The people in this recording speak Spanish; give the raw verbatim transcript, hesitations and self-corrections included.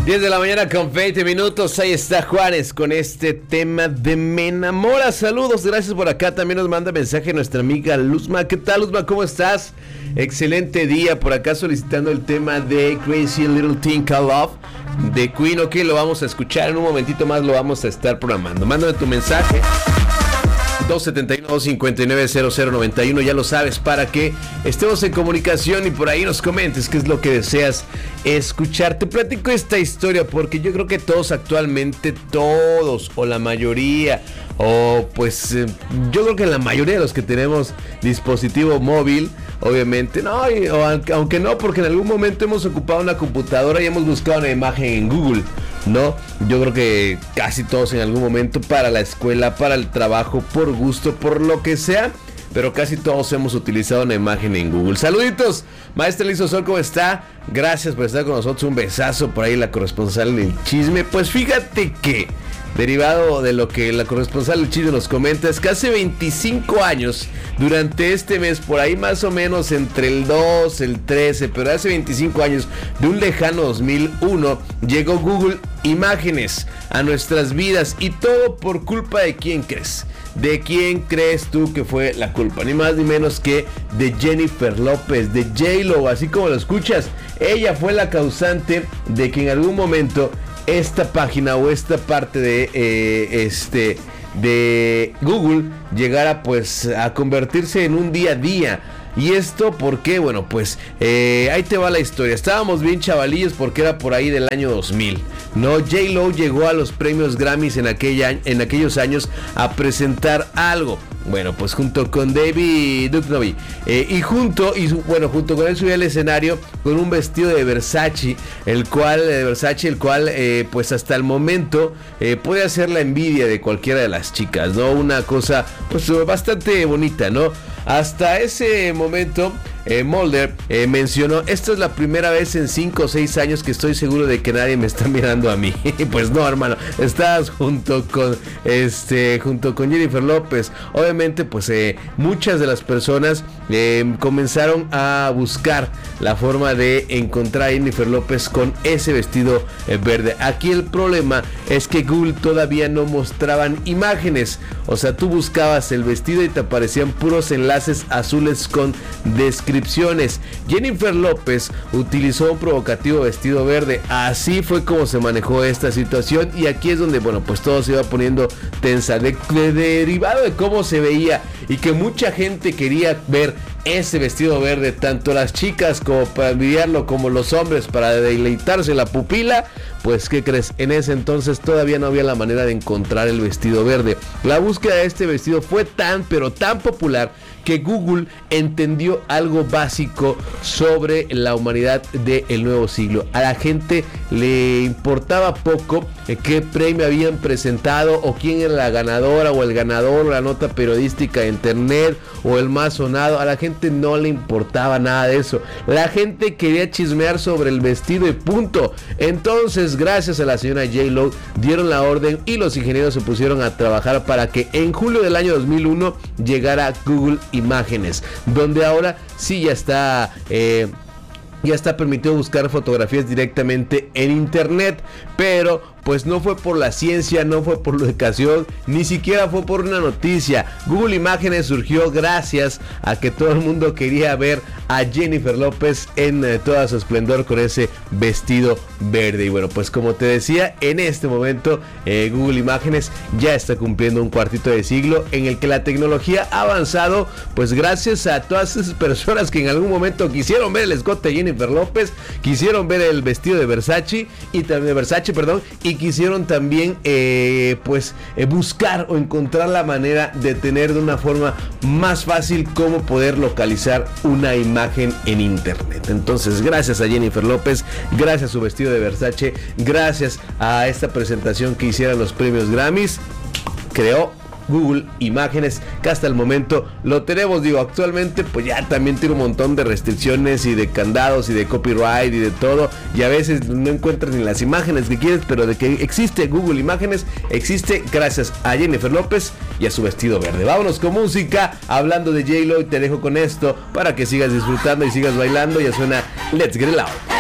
diez de la mañana con veinte minutos, ahí está Juárez con este tema de Me Enamora. Saludos, gracias por acá, también nos manda mensaje nuestra amiga Luzma. ¿Qué tal, Luzma? ¿Cómo estás? Excelente día, por acá solicitando el tema de Crazy Little Thing Called Love de Queen. Ok, lo vamos a escuchar, en un momentito más lo vamos a estar programando. Mándame tu mensaje dos siete uno, dos cinco nueve, cero cero nueve uno, ya lo sabes, para que estemos en comunicación y por ahí nos comentes qué es lo que deseas escuchar. Te platico esta historia porque yo creo que todos actualmente, todos o la mayoría, o pues eh, yo creo que la mayoría de los que tenemos dispositivo móvil, obviamente, no, y, o aunque, aunque no, porque en algún momento hemos ocupado una computadora y hemos buscado una imagen en Google, ¿no? Yo creo que casi todos en algún momento, para la escuela, para el trabajo, por gusto, por lo que sea, pero casi todos hemos utilizado una imagen en Google. Saluditos, maestra Lizo Sol, ¿cómo está? Gracias por estar con nosotros, un besazo por ahí, la corresponsal del chisme. Pues fíjate que, derivado de lo que la corresponsal del chisme nos comenta, es que hace veinticinco años, durante este mes, por ahí más o menos entre el dos, el trece, pero hace veinticinco años, de un lejano dos mil uno, llegó Google Imágenes a nuestras vidas, y todo por culpa de ¿quién crees? ¿De quién crees tú que fue la culpa? Ni más ni menos que de Jennifer López, de J-Lo, así como lo escuchas. Ella fue la causante de que en algún momento esta página o esta parte de eh, este de Google llegara pues a convertirse en un día a día. ¿Y esto por qué? Bueno, pues eh, ahí te va la historia. Estábamos bien chavalillos porque era por ahí del año dos mil, ¿no? J-Lo llegó a los premios Grammys en, aquella, en aquellos años a presentar algo. Bueno, pues junto con David Duchovny eh, y junto y bueno junto con él subió al escenario con un vestido de Versace, el cual de Versace, el cual eh, pues hasta el momento eh, puede hacer la envidia de cualquiera de las chicas, ¿no? Una cosa pues bastante bonita, ¿no? Hasta ese momento eh, Mulder eh, mencionó: esta es la primera vez en cinco o seis años que estoy seguro de que nadie me está mirando a mí. Pues no, hermano, estás junto con este junto con Jennifer López. Obviamente pues eh, muchas de las personas eh, comenzaron a buscar la forma de encontrar a Jennifer López con ese vestido eh, verde. Aquí el problema es que Google todavía no mostraban imágenes, o sea, tú buscabas el vestido y te aparecían puros enlaces azules con descripciones. Jennifer López utilizó un provocativo vestido verde, así fue como se manejó esta situación, y aquí es donde, bueno, pues todo se iba poniendo tensa, de, de, derivado de cómo se veía y que mucha gente quería ver ese vestido verde, tanto las chicas como para envidiarlo, como los hombres para deleitarse la pupila. Pues ¿qué crees? En ese entonces todavía no había la manera de encontrar el vestido verde. La búsqueda de este vestido fue tan pero tan popular que Google entendió algo básico sobre la humanidad del nuevo siglo. A la gente le importaba poco qué premio habían presentado o quién era la ganadora o el ganador, o la nota periodística de internet o el más sonado. A la gente no le importaba nada de eso. La gente quería chismear sobre el vestido y punto. Entonces, gracias a la señora J-Lo, dieron la orden y los ingenieros se pusieron a trabajar para que en julio del año dos mil uno llegara Google Imágenes, donde ahora sí ya está eh, ya está permitido buscar fotografías directamente en internet, pero pues no fue por la ciencia, no fue por la educación, ni siquiera fue por una noticia. Google Imágenes surgió gracias a que todo el mundo quería ver a Jennifer López en eh, toda su esplendor con ese vestido verde. Y bueno, pues como te decía, en este momento eh, Google Imágenes ya está cumpliendo un cuartito de siglo en el que la tecnología ha avanzado, pues gracias a todas esas personas que en algún momento quisieron ver el escote de Jennifer López, quisieron ver el vestido de Versace y también de Versace, perdón, y quisieron también eh, pues eh, buscar o encontrar la manera de tener de una forma más fácil cómo poder localizar una imagen en internet. Entonces, gracias a Jennifer López, gracias a su vestido de Versace, gracias a esta presentación que hicieron los premios Grammys, creó Google Imágenes, que hasta el momento lo tenemos. Digo, actualmente pues ya también tiene un montón de restricciones y de candados y de copyright y de todo, y a veces no encuentras ni las imágenes que quieres, pero de que existe Google Imágenes, existe gracias a Jennifer López y a su vestido verde. Vámonos con música, hablando de J-Lo, y te dejo con esto para que sigas disfrutando y sigas bailando. Ya suena Let's Get It Loud.